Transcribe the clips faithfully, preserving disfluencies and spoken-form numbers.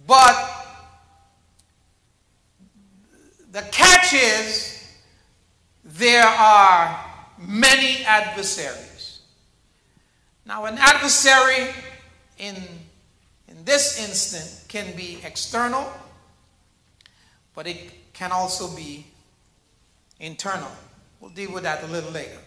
But the catch is there are many adversaries. Now, an adversary in, in this instant can be external, but it can also be internal. We'll deal with that a little later.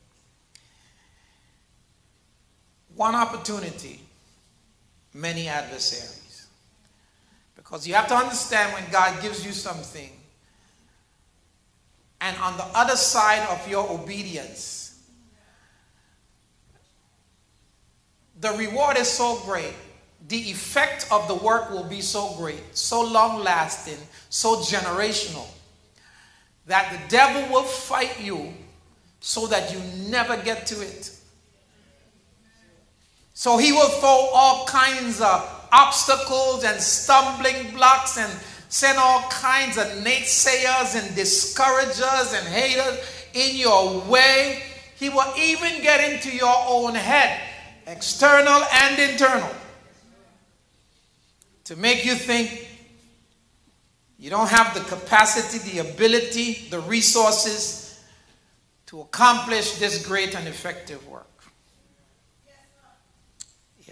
One opportunity, many adversaries. Because you have to understand, when God gives you something, and on the other side of your obedience, the reward is so great, the effect of the work will be so great, so long-lasting, so generational, that the devil will fight you so that you never get to it. So he will throw all kinds of obstacles and stumbling blocks and send all kinds of naysayers and discouragers and haters in your way. He will even get into your own head, external and internal, to make you think you don't have the capacity, the ability, the resources to accomplish this great and effective work. Yeah.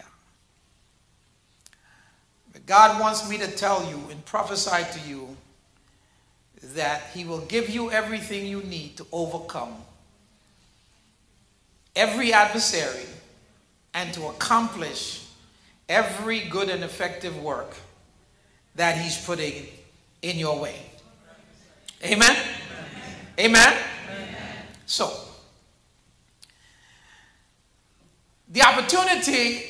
But God wants me to tell you and prophesy to you that He will give you everything you need to overcome every adversary and to accomplish every good and effective work that He's putting in your way. Amen? Amen? Amen? Amen. So, the opportunity,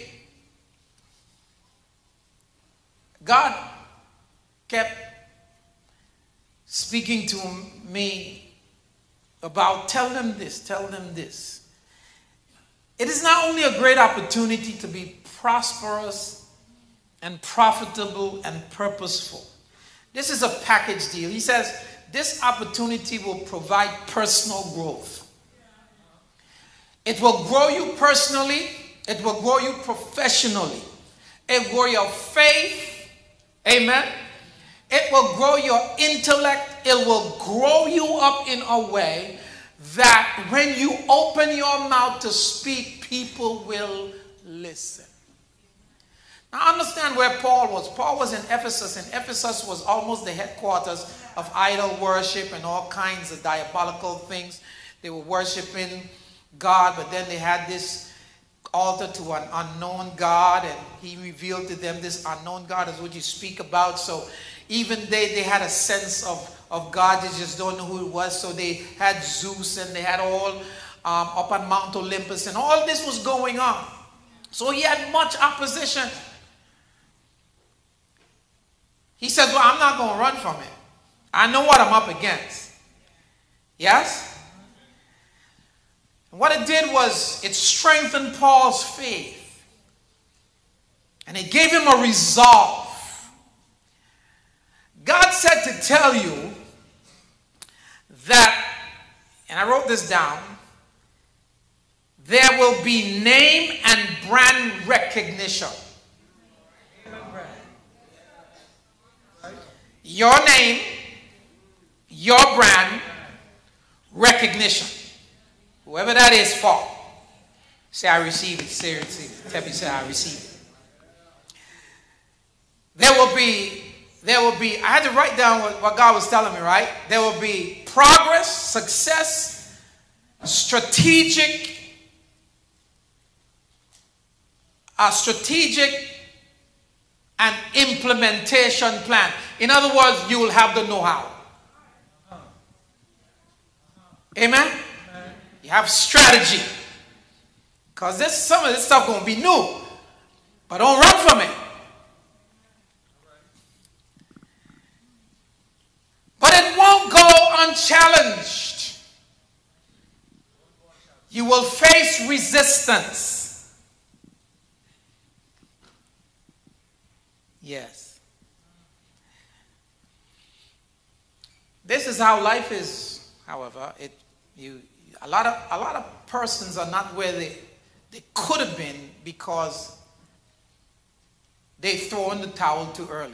God kept speaking to me about, tell them this, tell them this. It is not only a great opportunity to be prosperous and profitable and purposeful. This is a package deal. He says this opportunity will provide personal growth. It will grow you personally. It will grow you professionally. It will grow your faith. Amen. It will grow your intellect. It will grow you up in a way that when you open your mouth to speak, people will listen. Now understand where Paul was. Paul was in Ephesus, and Ephesus was almost the headquarters of idol worship and all kinds of diabolical things. They were worshiping God, but then they had this altar to an unknown God, and he revealed to them this unknown God is what you speak about. So even they, they had a sense of, of God, they just don't know who it was. So they had Zeus, and they had all um, up on Mount Olympus, and all this was going on. So he had much opposition. He said, well, I'm not going to run from it. I know what I'm up against. Yes? And what it did was it strengthened Paul's faith. And it gave him a resolve. God said to tell you that, and I wrote this down, there will be name and brand recognition. Your name, your brand, recognition. Whoever that is for. Say, I receive it. Say, receive it. Tell me, say, I receive it. There will be, there will be, I had to write down what, what God was telling me, right? There will be progress, success, strategic, a strategic and implementation plan. In other words, you will have the know-how. Amen? You have strategy. Because this, some of this stuff going to be new. But don't run from it. But it won't go unchallenged. You will face resistance. Yes. This is how life is, however. It, you, a lot of, a lot of persons are not where they, they could have been because they throw in the towel too early.